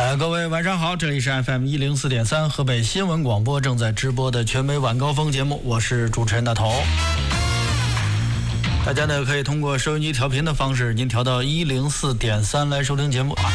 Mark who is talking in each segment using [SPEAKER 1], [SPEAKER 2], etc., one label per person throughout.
[SPEAKER 1] 各位晚上好，这里是 FM104.3 河北新闻广播正在直播的全美晚高峰节目，我是主持人大头。大家呢可以通过收音机调频的方式，您调到104.3来收听节目啊。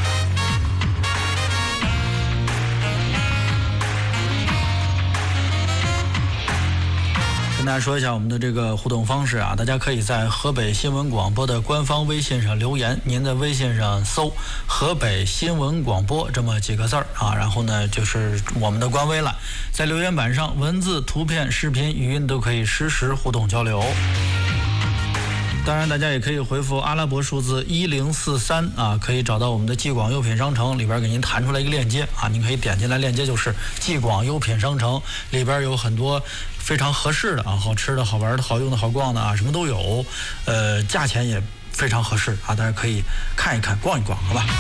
[SPEAKER 1] 跟大家说一下我们的这个互动方式啊，大家可以在河北新闻广播的官方微信上留言，您在微信上搜河北新闻广播这么几个字儿啊，然后呢就是我们的官微了，在留言板上文字、图片、视频、语音都可以实时互动交流。当然大家也可以回复阿拉伯数字1043啊，可以找到我们的既广优品商城，里边给您弹出来一个链接啊，您可以点进来，链接就是既广优品商城，里边有很多非常合适的啊，好吃的、好玩的、好用的、好逛的啊，什么都有，价钱也非常合适啊，大家可以看一看、逛一逛，好吧？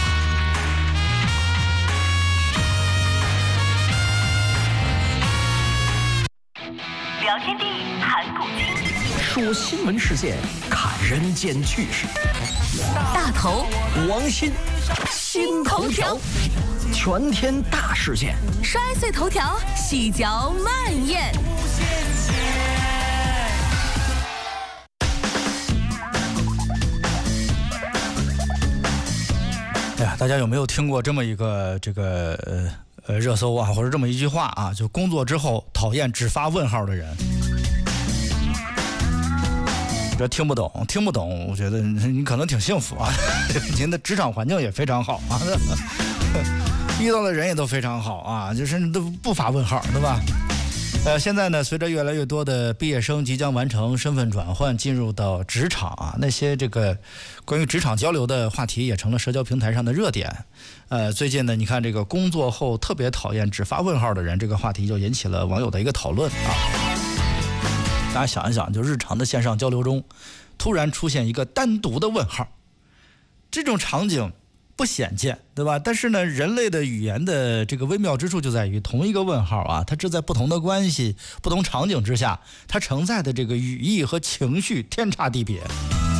[SPEAKER 2] 聊天地谈古今，
[SPEAKER 3] 说新闻事件，看人间趣事。
[SPEAKER 2] 大头
[SPEAKER 3] 王鑫，新头条，全天大事件，
[SPEAKER 2] 摔碎头条，细嚼慢咽。
[SPEAKER 1] 哎呀，大家有没有听过这么一个热搜啊，或者这么一句话啊，就工作之后讨厌只发问号的人。这听不懂，我觉得你可能挺幸福啊，您的职场环境也非常好啊，遇到的人也都非常好啊，就是都不发问号，对吧？现在呢，随着越来越多的毕业生即将完成身份转换，进入到职场啊，那些这个关于职场交流的话题也成了社交平台上的热点。最近呢，你看这个工作后特别讨厌只发问号的人，这个话题就引起了网友的一个讨论啊。大家想一想，就日常的线上交流中，突然出现一个单独的问号，这种场景不鲜见，对吧？但是呢，人类的语言的这个微妙之处就在于，同一个问号啊，它这在不同的关系、不同场景之下，它承载的这个语义和情绪天差地别。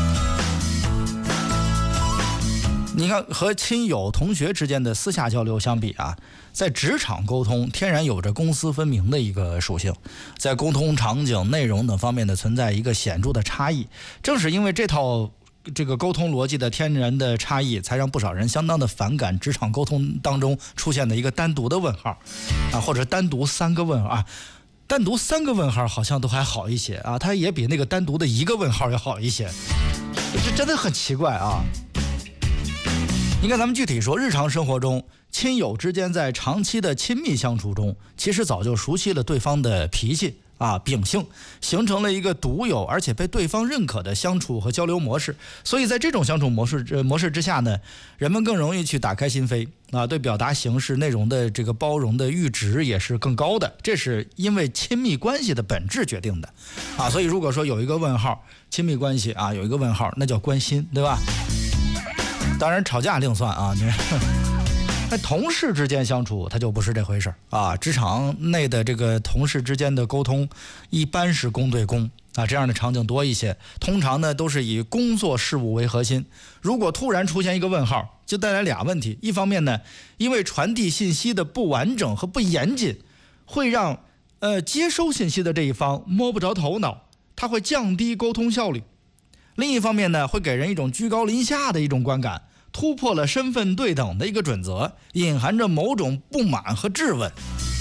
[SPEAKER 1] 你看，和亲友、同学之间的私下交流相比啊，在职场沟通天然有着公私分明的一个属性，在沟通场景、内容等方面的存在一个显著的差异。正是因为这套这个沟通逻辑的天然的差异，才让不少人相当的反感职场沟通当中出现的一个单独的问号啊，或者单独3个问号啊。单独3个问号好像都还好一些啊，它也比那个单独的1个问号要好一些，这真的很奇怪啊。你看，咱们具体说，日常生活中，亲友之间在长期的亲密相处中，其实早就熟悉了对方的脾气啊、秉性，形成了一个独有而且被对方认可的相处和交流模式。所以在这种相处模式之下呢，人们更容易去打开心扉啊，对表达形式内容的这个包容的阈值也是更高的。这是因为亲密关系的本质决定的啊。所以如果说有一个问号，亲密关系啊有一个问号，那叫关心，对吧？当然吵架另算啊，那同事之间相处它就不是这回事啊。职场内的这个同事之间的沟通一般是公对公啊，这样的场景多一些，通常呢都是以工作事务为核心。如果突然出现一个问号，就带来俩问题。一方面呢，因为传递信息的不完整和不严谨，会让接收信息的这一方摸不着头脑，它会降低沟通效率。另一方面呢，会给人一种居高临下的一种观感，突破了身份对等的一个准则，隐含着某种不满和质问。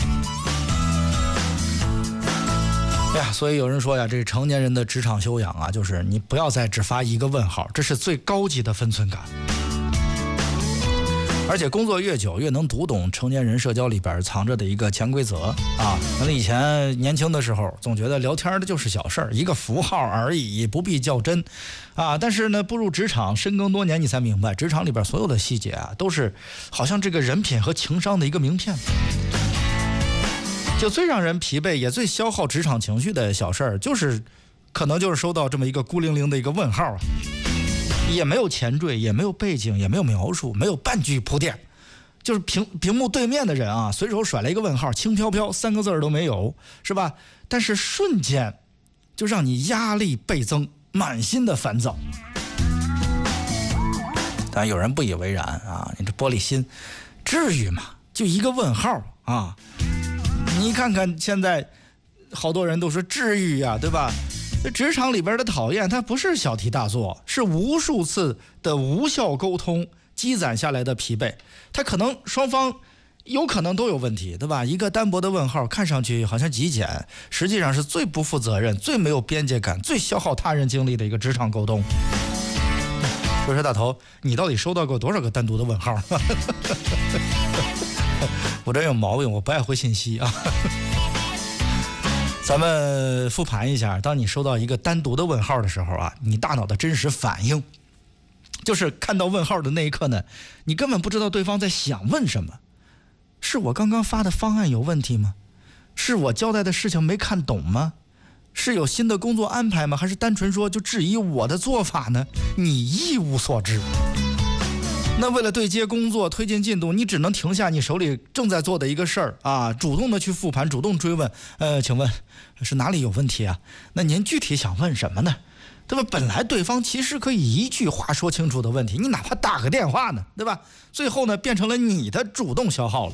[SPEAKER 1] 哎呀，所以有人说呀，这成年人的职场修养啊，就是你不要再只发1个问号，这是最高级的分寸感。而且工作越久，越能读懂成年人社交里边藏着的一个潜规则啊。那以前年轻的时候，总觉得聊天的就是小事儿，一个符号而已，不必较真啊。但是呢，步入职场深耕多年，你才明白，职场里边所有的细节啊，都是好像这个人品和情商的一个名片。就最让人疲惫，也最消耗职场情绪的小事儿，可能就是收到这么一个孤零零的一个问号啊。也没有前缀，也没有背景，也没有描述，没有半句铺垫，就是屏幕对面的人啊，随手甩了一个问号，轻飘飘3个字都没有，是吧？但是瞬间就让你压力倍增，满心的烦躁。当然有人不以为然啊，你这玻璃心， 至于吗？就一个问号啊！你看看现在好多人都说至于呀，对吧？这职场里边的讨厌，它不是小题大做，是无数次的无效沟通积攒下来的疲惫。它可能双方有可能都有问题，对吧？一个单薄的问号看上去好像极简，实际上是最不负责任、最没有边界感、最消耗他人精力的一个职场沟通。说大头，你到底收到过多少个单独的问号？我这有毛病，我不爱回信息啊。咱们复盘一下，当你收到一个单独的问号的时候啊，你大脑的真实反应，就是看到问号的那一刻呢，你根本不知道对方在想问什么。是我刚刚发的方案有问题吗？是我交代的事情没看懂吗？是有新的工作安排吗？还是单纯说就质疑我的做法呢？你一无所知。那为了对接工作推进进度，你只能停下你手里正在做的一个事儿啊，主动的去复盘，主动追问，请问是哪里有问题啊？那您具体想问什么呢？对吧？本来对方其实可以一句话说清楚的问题，你哪怕打个电话呢，对吧？最后呢，变成了你的主动消耗了。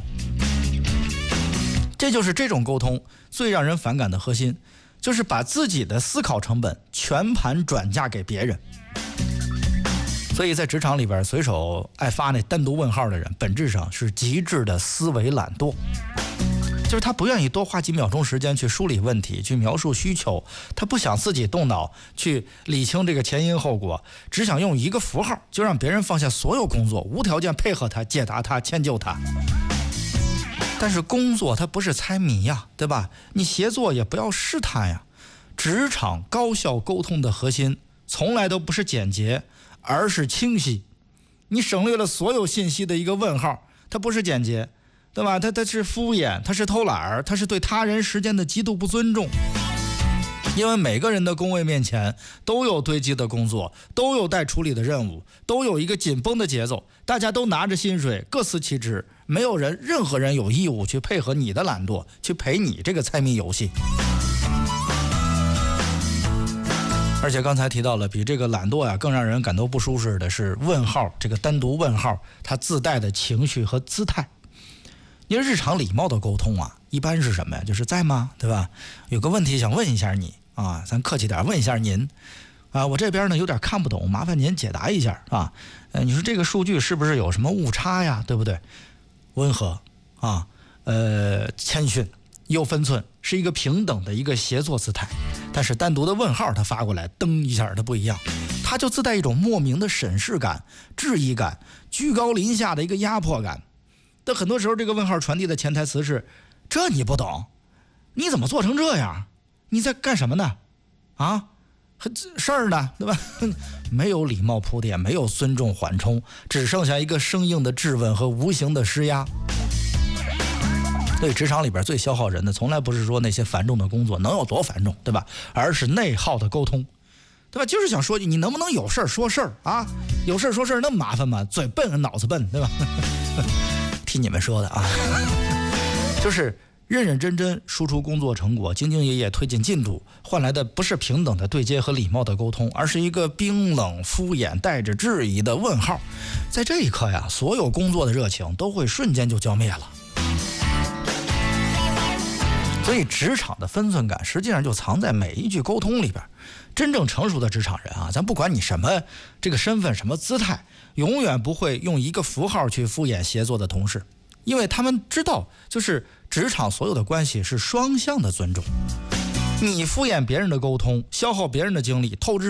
[SPEAKER 1] 这就是这种沟通最让人反感的核心，就是把自己的思考成本全盘转嫁给别人。所以在职场里边，随手爱发那单独问号的人，本质上是极致的思维懒惰。就是他不愿意多花几秒钟时间去梳理问题，去描述需求，他不想自己动脑去理清这个前因后果，只想用一个符号就让别人放下所有工作，无条件配合他，解答他，迁就他。但是工作它不是猜谜呀，对吧？你协作也不要试探呀。职场高效沟通的核心从来都不是简洁，而是清晰。你省略了所有信息的一个问号，它不是简洁，对吧？它是敷衍，它是偷懒，它是对他人时间的极度不尊重。因为每个人的工位面前都有堆积的工作，都有待处理的任务，都有一个紧绷的节奏，大家都拿着薪水，各司其职，没有任何人有义务去配合你的懒惰，去陪你这个猜谜游戏。而且刚才提到了，比这个懒惰呀更让人感到不舒适的是问号，这个单独问号它自带的情绪和姿态。因为日常礼貌的沟通啊，一般是什么呀？就是在吗？对吧？有个问题想问一下你啊，咱客气点问一下您啊，我这边呢有点看不懂，麻烦您解答一下啊。你说这个数据是不是有什么误差呀？对不对？温和啊，谦逊又分寸，是一个平等的一个协作姿态。但是单独的问号它发过来，噔一下它不一样，它就自带一种莫名的审视感、质疑感、居高临下的一个压迫感。但很多时候这个问号传递的潜台词是，这你不懂，你怎么做成这样？你在干什么呢？啊，事儿呢，对吧？没有礼貌铺垫，没有尊重缓冲，只剩下一个生硬的质问和无形的施压。所以职场里边最消耗人的，从来不是说那些繁重的工作能有多繁重，对吧？而是内耗的沟通，对吧？就是想说你能不能有事儿说事儿啊？有事儿说事儿那么麻烦吗？嘴笨脑子笨，对吧？替你们说的啊，就是认认真真输出工作成果，兢兢业业推进进度，换来的不是平等的对接和礼貌的沟通，而是一个冰冷敷衍带着质疑的问号。在这一刻呀，所有工作的热情都会瞬间就浇灭了。所以职场的分寸感实际上就藏在每一句沟通里边。真正成熟的职场人啊，咱不管你什么这个身份什么姿态，永远不会用一个符号去敷衍协作的同事，因为他们知道，就是职场所有的关系是双向的尊重。你敷衍别人的沟通，消耗别人的精力，透支